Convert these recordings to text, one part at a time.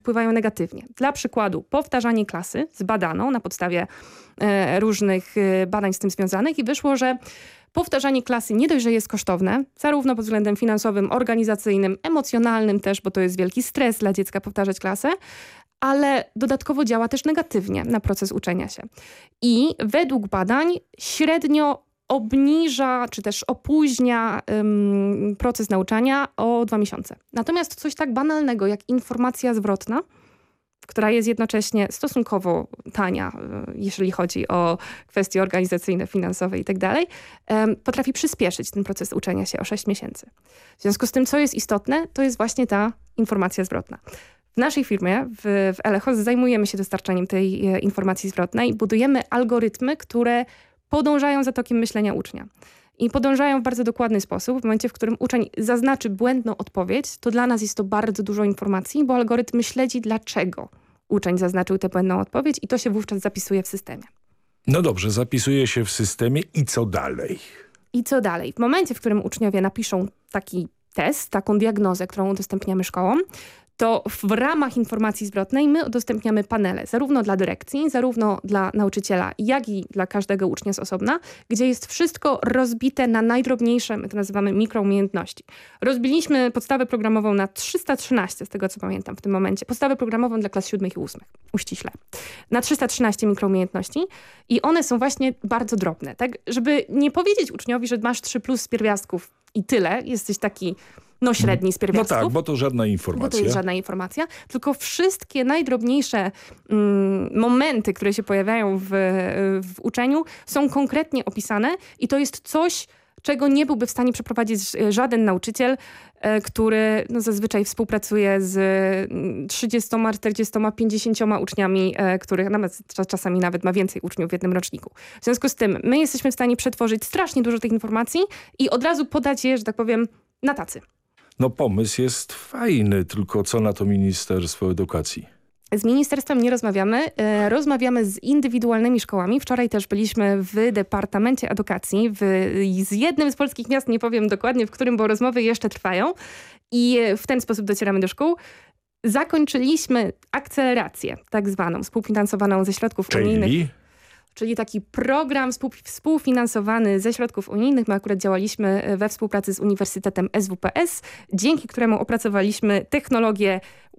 wpływają negatywnie. Dla przykładu powtarzanie klasy zbadano na podstawie różnych badań z tym związanych i wyszło, że powtarzanie klasy nie dość, że jest kosztowne, zarówno pod względem finansowym, organizacyjnym, emocjonalnym też, bo to jest wielki stres dla dziecka powtarzać klasę, ale dodatkowo działa też negatywnie na proces uczenia się. I według badań średnio obniża, czy też opóźnia proces nauczania o 2 miesiące. Natomiast coś tak banalnego jak informacja zwrotna, która jest jednocześnie stosunkowo tania, jeżeli chodzi o kwestie organizacyjne, finansowe i tak dalej, potrafi przyspieszyć ten proces uczenia się o 6 miesięcy. W związku z tym, co jest istotne, to jest właśnie ta informacja zwrotna. W naszej firmie, w Elechos, zajmujemy się dostarczaniem tej informacji zwrotnej. Budujemy algorytmy, które podążają za tokiem myślenia ucznia. I podążają w bardzo dokładny sposób. W momencie, w którym uczeń zaznaczy błędną odpowiedź, to dla nas jest to bardzo dużo informacji, bo algorytm śledzi, dlaczego uczeń zaznaczył tę błędną odpowiedź i to się wówczas zapisuje w systemie. No dobrze, zapisuje się w systemie i co dalej? I co dalej? W momencie, w którym uczniowie napiszą taki test, taką diagnozę, którą udostępniamy szkołom, to w ramach informacji zwrotnej my udostępniamy panele, zarówno dla dyrekcji, zarówno dla nauczyciela, jak i dla każdego ucznia z osobna, gdzie jest wszystko rozbite na najdrobniejsze, my to nazywamy mikroumiejętności. Rozbiliśmy podstawę programową na 313, z tego co pamiętam w tym momencie, podstawę programową dla klas 7 i 8, uściśle, na 313 mikroumiejętności i one są właśnie bardzo drobne, tak, żeby nie powiedzieć uczniowi, że masz 3+ z pierwiastków i tyle, jesteś taki średni z pierwiastków. No tak, bo to żadna informacja. Bo to jest żadna informacja, tylko wszystkie najdrobniejsze momenty, które się pojawiają w uczeniu, są konkretnie opisane i to jest coś, czego nie byłby w stanie przeprowadzić żaden nauczyciel, który zazwyczaj współpracuje z 30, 40, 50 uczniami, których czasami nawet ma więcej uczniów w jednym roczniku. W związku z tym my jesteśmy w stanie przetworzyć strasznie dużo tych informacji i od razu podać je, że tak powiem, na tacy. No pomysł jest fajny, tylko co na to Ministerstwo Edukacji? Z ministerstwem nie rozmawiamy. Rozmawiamy z indywidualnymi szkołami. Wczoraj też byliśmy w Departamencie Edukacji z jednym z polskich miast, nie powiem dokładnie w którym, bo rozmowy jeszcze trwają i w ten sposób docieramy do szkół. Zakończyliśmy akcelerację tak zwaną, współfinansowaną ze środków unijnych. Czyli taki program współfinansowany ze środków unijnych. My akurat działaliśmy we współpracy z Uniwersytetem SWPS, dzięki któremu opracowaliśmy technologię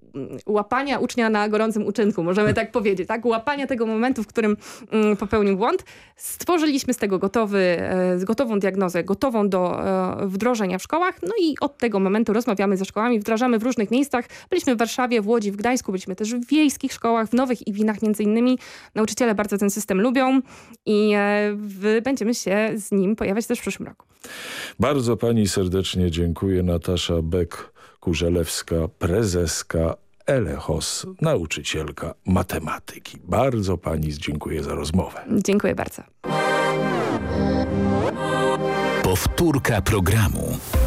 łapania ucznia na gorącym uczynku, możemy tak powiedzieć, tak? Łapania tego momentu, w którym popełnił błąd. Stworzyliśmy z tego gotową diagnozę, gotową do wdrożenia w szkołach, no i od tego momentu rozmawiamy ze szkołami, wdrażamy w różnych miejscach. Byliśmy w Warszawie, w Łodzi, w Gdańsku, byliśmy też w wiejskich szkołach, w Nowych Iwinach między innymi. Nauczyciele bardzo ten system lubią i będziemy się z nim pojawiać też w przyszłym roku. Bardzo pani serdecznie dziękuję. Natasza Bek-Kurzelewska, prezeska Elechos, nauczycielka matematyki. Bardzo pani dziękuję za rozmowę. Dziękuję bardzo. Powtórka programu.